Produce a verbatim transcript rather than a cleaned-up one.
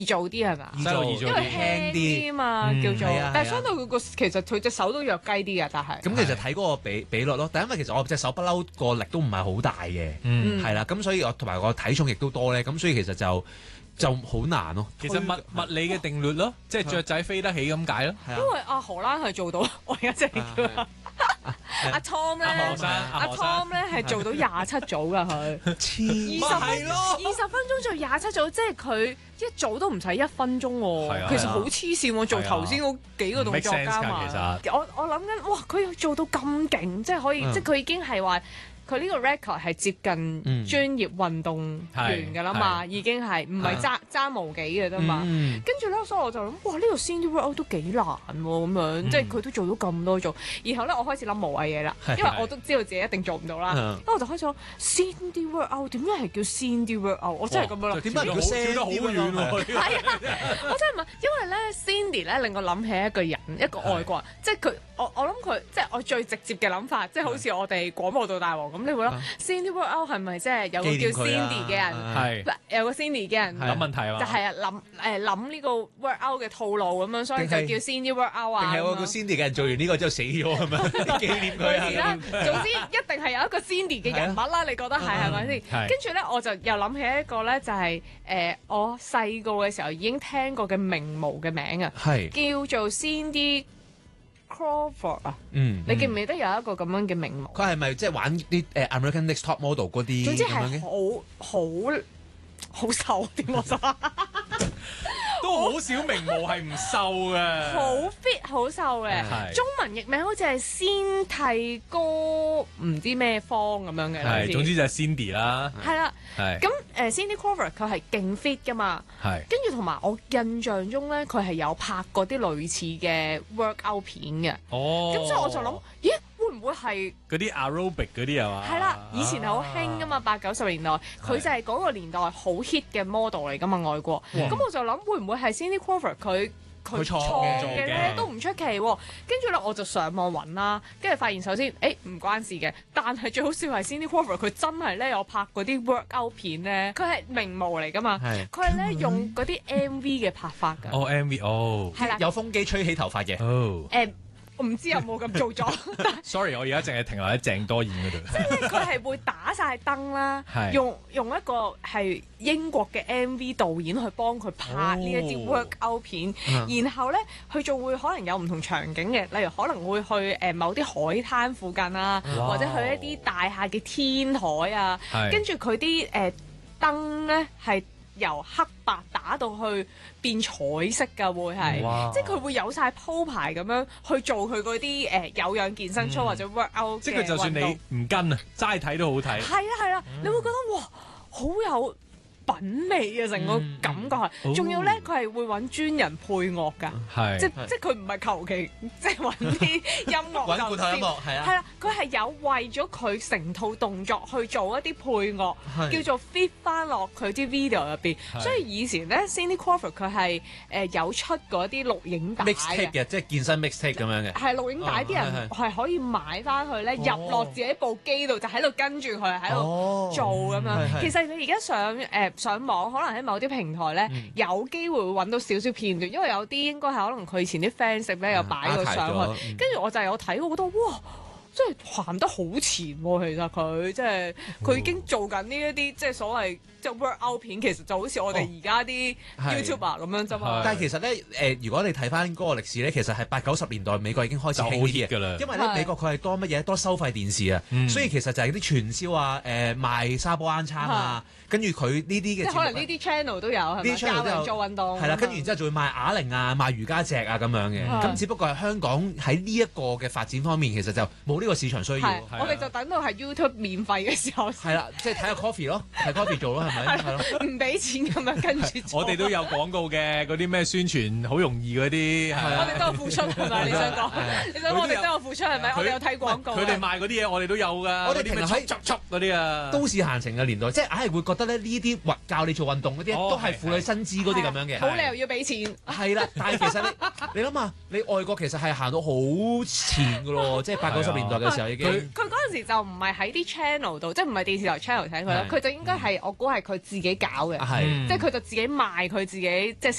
易做啲係嘛？ 細路易做因為啲。 輕啲嘛， 嗯叫做係啊係啊， 但係相對佢個其實佢隻手都弱雞啲嘅，但係咁其實睇嗰個比比率咯，但因為其實我隻手不嬲個力都唔係好大嘅， 嗯， 係啦，咁所以我同埋我體重亦都多咧，咁所以其實就就好難咯。 其實物物理嘅定律咯，即係雀仔飛得起咁解咯。 係啊因為阿荷蘭係做到，我而家真係叫佢阿 Tom 咧， 阿何生， 阿阿何生， Tom 咧係做到廿七組噶佢。 黐二十分係咯二十分鐘做廿七組，即係佢一組都唔使一分鐘喎。 係啊其實好黐線喎，做頭先嗰幾個動作 make sense 㗎加埋。 其實我我諗緊，哇！佢要做到咁勁，即係可以， 嗯即係佢已經係話。佢呢個 record 係接近嗯專業運動員㗎啦嘛， 係已經係唔係爭爭無幾嘅啫嘛。 嗯跟住咧，所以我就諗，哇！呢、個 Cindy workout 都幾難喎，咁樣，即係佢都做到咁多組。然後咧，我開始諗無謂嘢啦， 係因為我都知道自己一定做唔到啦。 嗯咁我就開始諗 Cindy workout 點解係叫 Cindy workout？我真係咁樣諗。 點解叫跳 Sandy 得好遠喎？ 係啊，我真係問，因為咧 Cindy 咧令我諗起一個人，一個外國人，即係佢，我我諗佢，即係我最直接嘅諗法，即係好似我哋廣播道大王咁，你會諗 Cindy workout 係咪即係有個叫紀念佢啊 Cindy 嘅人， 係有個 Cindy 嘅人諗問題啊嘛。 就係啊諗誒諗呢個 workout 嘅套路咁樣，所以就定係叫 Cindy workout 啊。 定係我個咁樣 Cindy 嘅人做完呢個之後死咗係咪？紀念佢類似啦啊！， 總之一定係有一個 Cindy 嘅人物啦，你覺得係係咪先？ 係跟住咧，我就又諗起一個咧，就係誒我細個嘅時候已經聽過嘅名模嘅名啊， 係， 叫做 Cindy Crawford 啊。 嗯， 你記唔記得有一個咁樣嘅名模？ 佢係咪即係玩啲誒 American Next Top Model 嗰啲總之咁樣係嘅？ 好好好瘦點我就話都好少名模係唔瘦嘅。 好 fit 好瘦嘅。 係中文譯名好似係先替哥唔知咩方咁樣嘅。 係，總之就係 Cindy 啦。 係啦。 係咁誒 Cindy Crawford 佢係勁 fit 噶嘛， 係跟住同埋我印象中咧，佢係有拍過啲類似嘅 workout 片嘅， 哦。 咁所以我就諗，咦會唔會係嗰啲 aerobic 嗰啲係嘛？ 係啦？以前係好興噶嘛，八九十年代，佢就係嗰個年代好 hit 嘅 model 嚟噶嘛，外國。咁我就諗會唔會係 Cindy Crawford 佢？佢佢錯錯嘅嘅咧都唔出奇喎，跟住咧我就上網揾啦，跟住發現首先誒唔關事嘅，但係最好笑係 Cindy Crawford 佢真係咧有拍嗰啲 workout 片咧，佢係名模嚟噶嘛， 係佢係咧用嗰啲 M V 嘅拍法㗎， 哦 M V 哦。 係啦， 有風機吹起頭髮嘅。 哦誒我唔知有冇咁做咗，但係 ，sorry，我而家淨係停留喺鄭多燕嗰度。 咧佢係會打晒燈啦係， 用用一個係英國嘅 M V 導演去幫佢拍呢一啲哦 workout 片， 嗯然後咧佢仲會可能有唔同場景嘅，例如可能會去誒、呃某啲海灘附近啊， 哇或者去一啲大廈嘅天台啊， 係跟住佢啲誒燈咧係由黑白打到去變彩色㗎，會係。 哇即係佢會有晒鋪排咁樣去做佢嗰啲誒有氧健身操或者 workout 即係佢就算嘅運動你唔跟啊，齋睇都好睇。 係啦係啦，你會覺得哇，好有品味啊！成個感覺係， 嗯仲要咧佢係會揾專人配樂㗎， 係即即係佢唔係求其即係揾啲音樂就揾罐頭音樂係啊， 係啦，佢係有為咗佢成套動作去做一啲配樂， 係叫做 fit 翻落佢啲 video 入邊。 係所以以前咧，Cindy Crawford 佢係誒有出嗰啲錄影帶 mixtape 嘅。 嘅，即係健身 mixtape 咁樣嘅。 係錄影帶啲哦人係可以買翻去咧， 哦入落自己部機度，就喺度跟住佢喺度哦做咁樣。 係係其實你而家上誒、呃上網，可能喺某啲平台咧， 嗯有機會會揾到少少片段，因為有啲應該係可能佢以前啲 fans 咧有擺過上啊 archive 咗去， 嗯跟住我就有睇，我覺得哇！即係行得好前喎、其實佢即係佢已經做緊呢一啲即係所謂即係 workout 片，其實就好似我哋而家啲係 YouTuber 咁樣啫嘛係。 但係其實咧，誒、如果你睇翻嗰個歷史咧，其實係八九十年代美國已經開始就好興呢 hit 啲㗎啦因為咧係美國佢係多乜嘢？多收費電視啊， 嗯所以其實就係啲傳銷啊，誒、賣沙煲罌罉啊，跟住佢呢啲嘅即係可能呢啲 channel 都有係咪？ 呢啲 channel 都有教人做運動係啦，跟住咁樣然之後就會賣啞鈴啊、賣瑜伽席啊咁樣嘅。 係咁只不過係香港喺呢一個嘅發展方面，其實就冇呢個市場需要。 係， 係啊我哋就等到係 YouTube 免費嘅時候， 係啦，即係睇下 coffee 咯，睇 coffee 做咯，係咪？係咯。 唔俾錢咁樣跟住做。 我哋都有廣告嘅，嗰啲咩宣傳好容易嗰啲，係我啊哋都有付出係咪？你想講？你想講我哋都有付出係咪？我哋有睇廣告啊。 佢哋賣嗰啲嘢，我哋都有㗎。 我哋嗰啲咩停留喺速速速嗰啲啊， 都市閒情嘅年代，即係硬係會覺得咧呢啲運教你做運動嗰啲哦都係婦女薪資嗰啲咁樣嘅。 冇理由要俾錢。 係啦，但係其實你你諗下，你外國其實係行到好前㗎咯，即係八九十年代代嘅時候已經。 佢佢嗰陣時就唔係喺啲 channel 度，即係唔係電視台 channel 睇佢啦， 係佢就應該係我估係佢自己搞嘅， 係嗯即係佢就自己賣佢自己即係